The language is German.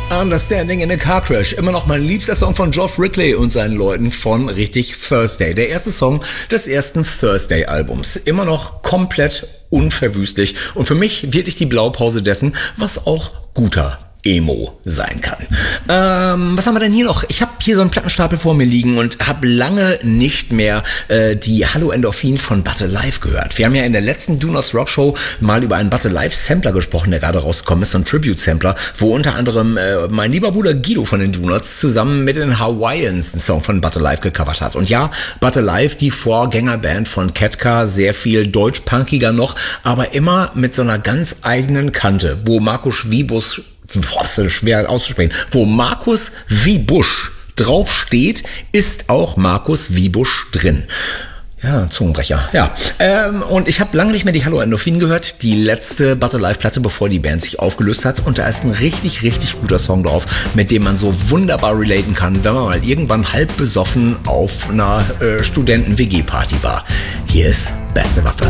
Understanding in a Car Crash. Immer noch mein liebster Song von Geoff Rickly und seinen Leuten von richtig Thursday. Der erste Song des ersten Thursday-Albums. Immer noch komplett unverwüstlich. Und für mich wirklich die Blaupause dessen, was auch guter Emo sein kann. Was haben wir denn hier noch? Ich habe hier so einen Plattenstapel vor mir liegen und habe lange nicht mehr die Hallo Endorphin von But Alive gehört. Wir haben ja in der letzten Do Not Rock Show mal über einen But Alive Sampler gesprochen, der gerade rausgekommen ist, so ein Tribute-Sampler, wo unter anderem mein lieber Bruder Guido von den Do Nots zusammen mit den Hawaiians einen Song von But Alive gecovert hat. Und ja, But Alive, die Vorgängerband von Ketka, sehr viel deutsch-punkiger noch, aber immer mit so einer ganz eigenen Kante, wo Markus Wiebusch, das ist schwer auszusprechen, wo Markus Wiebusch draufsteht, ist auch Markus Wiebusch drin. Ja, Zungenbrecher. Ja, und ich habe lange nicht mehr die Hallo Endorphin gehört, die letzte But Alive-Platte, bevor die Band sich aufgelöst hat. Und da ist ein richtig, richtig guter Song drauf, mit dem man so wunderbar relaten kann, wenn man mal irgendwann halb besoffen auf einer Studenten-WG-Party war. Hier ist Beste Waffe.